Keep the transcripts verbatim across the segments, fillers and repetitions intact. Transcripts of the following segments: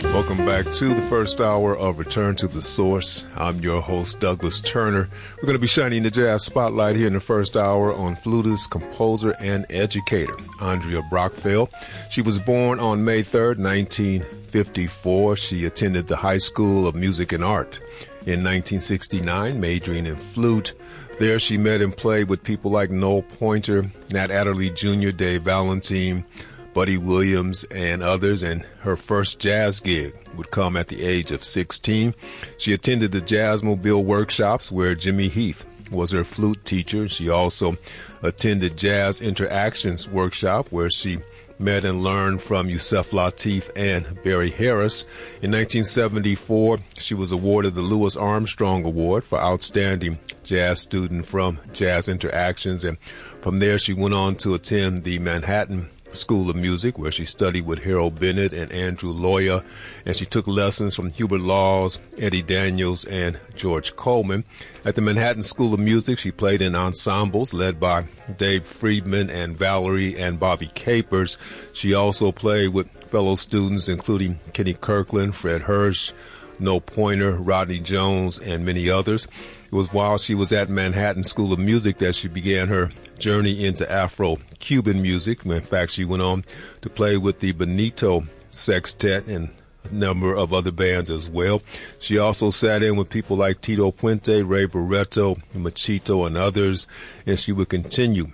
Welcome back to the first hour of Return to the Source. I'm your host, Douglas Turner. We're going to be shining the jazz spotlight here in the first hour on flutist, composer, and educator, Andrea Brockfeld. She was born on May third, nineteen fifty-four. She attended the High School of Music and Art in nineteen sixty-nine, majoring in flute. There she met and played with people like Noel Pointer, Nat Adderley Junior, Dave Valentine, Buddy Williams, and others, and her first jazz gig would come at the age of sixteen. She attended the Jazzmobile workshops where Jimmy Heath was her flute teacher. She also attended Jazz Interactions workshop where she met and learned from Yusef Lateef and Barry Harris. In nineteen seventy-four, she was awarded the Louis Armstrong Award for Outstanding Jazz Student from Jazz Interactions, and from there she went on to attend the Manhattan School of Music, where she studied with Harold Bennett and Andrew Loya, and she took lessons from Hubert Laws, Eddie Daniels, and George Coleman. At the Manhattan School of Music, she played in ensembles led by Dave Friedman and Valerie and Bobby Capers. She also played with fellow students including Kenny Kirkland, Fred Hirsch, Noel Pointer, Rodney Jones, and many others. It was while she was at Manhattan School of Music that she began her journey into Afro-Cuban music. In fact, she went on to play with the Benito Sextet and a number of other bands as well. She also sat in with people like Tito Puente, Ray Barretto, Machito, and others, and she would continue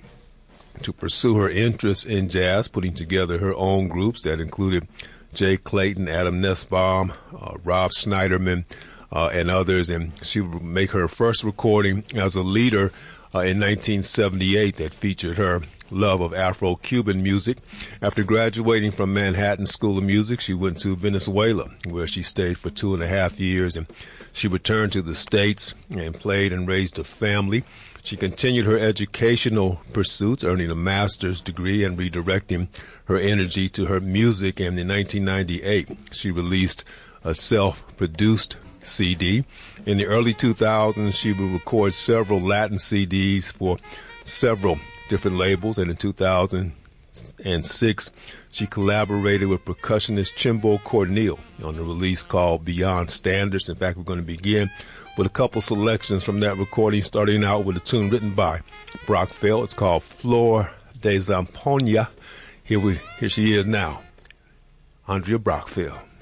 to pursue her interest in jazz, putting together her own groups that included Jay Clayton, Adam Nussbaum, uh, Rob Schneiderman, uh, and others. And she would make her first recording as a leader uh, in nineteen seventy-eight that featured her love of Afro-Cuban music. After graduating from Manhattan School of Music, she went to Venezuela, where she stayed for two and a half years, and she returned to the States and played and raised a family. She continued her educational pursuits, earning a master's degree and redirecting her energy to her music. And in nineteen ninety-eight, she released a self-produced C D. In the early two thousands, she would record several Latin C Ds for several different labels. And in two thousand six, she collaborated with percussionist Chimbo Cornell on a release called Beyond Standards. In fact, we're going to begin with a couple selections from that recording, starting out with a tune written by Brockfeld. It's called Flor de Zampoña. Here we, here she is now, Andrea Brockfeld.